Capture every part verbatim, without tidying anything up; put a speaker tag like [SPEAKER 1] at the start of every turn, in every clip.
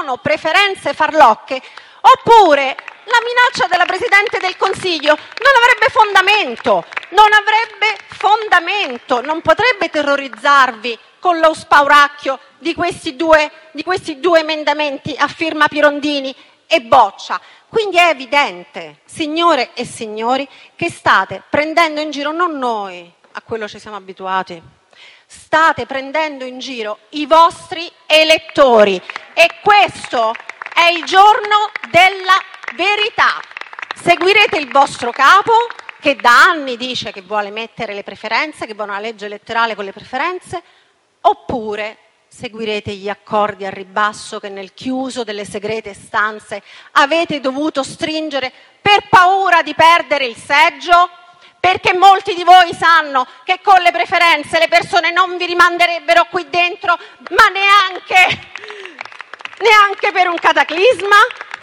[SPEAKER 1] sono preferenze farlocche, oppure la minaccia della Presidente del Consiglio non avrebbe fondamento, non avrebbe fondamento, non potrebbe terrorizzarvi con lo spauracchio di questi due, di questi due emendamenti a firma Pirondini e Boccia. Quindi è evidente, signore e signori, che state prendendo in giro non noi, a quello ci siamo abituati, state prendendo in giro i vostri elettori, e questo è il giorno della verità. Seguirete il vostro capo, che da anni dice che vuole mettere le preferenze, che vuole una legge elettorale con le preferenze, oppure seguirete gli accordi a ribasso che nel chiuso delle segrete stanze avete dovuto stringere per paura di perdere il seggio? Perché molti di voi sanno che con le preferenze le persone non vi rimanderebbero qui dentro, ma neanche, neanche per un cataclisma?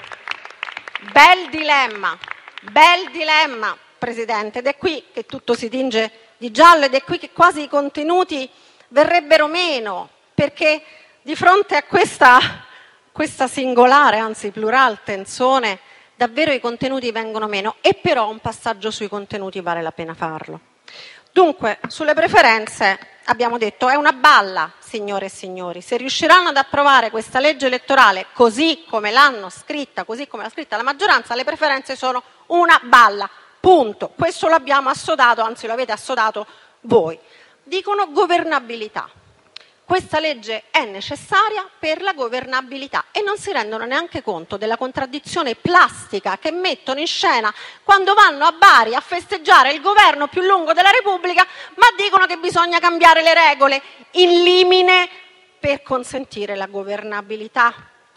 [SPEAKER 1] Bel dilemma, bel dilemma, Presidente, ed è qui che tutto si tinge di giallo, ed è qui che quasi i contenuti verrebbero meno, perché di fronte a questa, questa singolare, anzi plural, tensione, davvero i contenuti vengono meno, e però un passaggio sui contenuti vale la pena farlo. Dunque, sulle preferenze abbiamo detto è una balla, signore e signori. Se riusciranno ad approvare questa legge elettorale così come l'hanno scritta, così come l'ha scritta la maggioranza, le preferenze sono una balla, punto. Questo l'abbiamo assodato, anzi lo avete assodato voi. Dicono governabilità. Questa legge è necessaria per la governabilità e non si rendono neanche conto della contraddizione plastica che mettono in scena quando vanno a Bari a festeggiare il governo più lungo della Repubblica, ma dicono che bisogna cambiare le regole in limine per consentire la governabilità.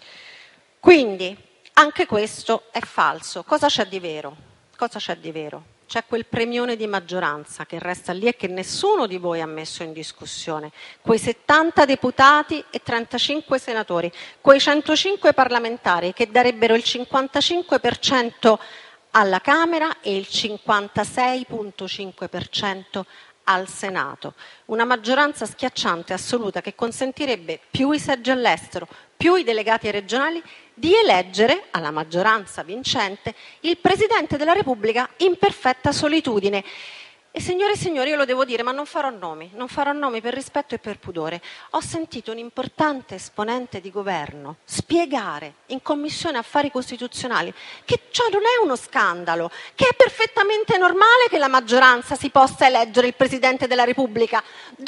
[SPEAKER 1] Quindi anche questo è falso. Cosa c'è di vero? Cosa c'è di vero? C'è quel premione di maggioranza che resta lì e che nessuno di voi ha messo in discussione, quei settanta deputati e trentacinque senatori, quei centocinque parlamentari che darebbero il cinquantacinque per cento alla Camera e il cinquantasei virgola cinque per cento al Senato. Una maggioranza schiacciante assoluta che consentirebbe più i seggi all'estero, più i delegati regionali, di eleggere alla maggioranza vincente il Presidente della Repubblica in perfetta solitudine. E signore e signori, io lo devo dire, ma non farò nomi, non farò nomi per rispetto e per pudore. Ho sentito un importante esponente di governo spiegare in Commissione Affari Costituzionali che ciò non è uno scandalo, che è perfettamente normale che la maggioranza si possa eleggere il Presidente della Repubblica.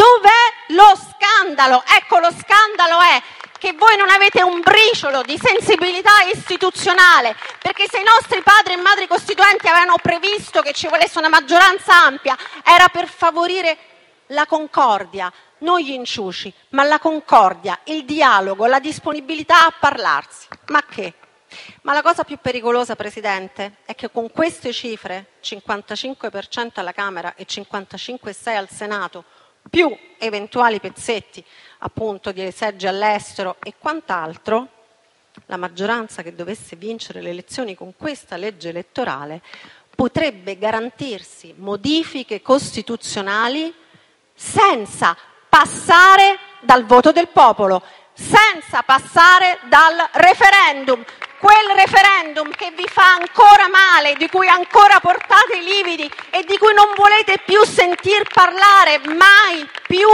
[SPEAKER 1] Dov'è lo scandalo? Ecco, lo scandalo è che voi non avete un briciolo di sensibilità istituzionale, perché se i nostri padri e madri costituenti avevano previsto che ci volesse una maggioranza ampia, era per favorire la concordia, non gli inciuci, ma la concordia, il dialogo, la disponibilità a parlarsi. Ma che? Ma la cosa più pericolosa, Presidente, è che con queste cifre, cinquantacinque per cento alla Camera e cinquantacinque virgola sei al Senato, più eventuali pezzetti appunto di seggi all'estero e quant'altro, la maggioranza che dovesse vincere le elezioni con questa legge elettorale potrebbe garantirsi modifiche costituzionali senza passare dal voto del popolo, senza passare dal referendum. Quel referendum che vi fa ancora male, di cui ancora portate i lividi e di cui non volete più sentir parlare mai più.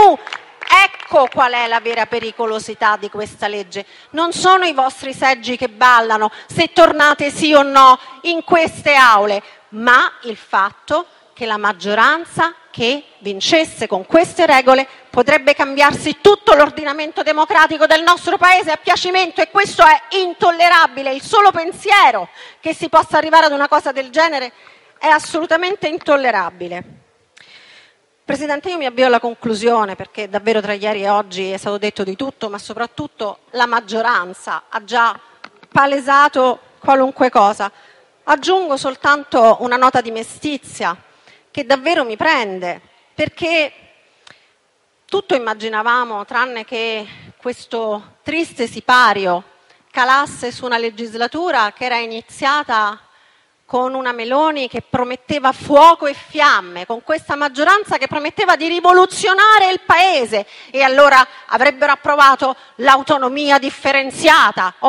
[SPEAKER 1] Ecco qual è la vera pericolosità di questa legge. Non sono i vostri seggi che ballano, se tornate sì o no in queste aule, ma il fatto che la maggioranza che vincesse con queste regole potrebbe cambiarsi tutto l'ordinamento democratico del nostro paese a piacimento, e questo è intollerabile. Il solo pensiero che si possa arrivare ad una cosa del genere è assolutamente intollerabile. Presidente, io mi avvio alla conclusione, perché davvero tra ieri e oggi è stato detto di tutto, ma soprattutto la maggioranza ha già palesato qualunque cosa. Aggiungo soltanto una nota di mestizia che davvero mi prende, perché tutto immaginavamo, tranne che questo triste sipario calasse su una legislatura che era iniziata con una Meloni che prometteva fuoco e fiamme, con questa maggioranza che prometteva di rivoluzionare il paese, e allora avrebbero approvato l'autonomia differenziata.